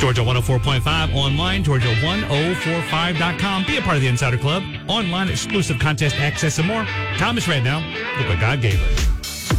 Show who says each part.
Speaker 1: Georgia 104.5 online, Georgia1045.com. Be a part of the Insider Club. Online, exclusive contest access and more. Thomas right now. Look what God gave us.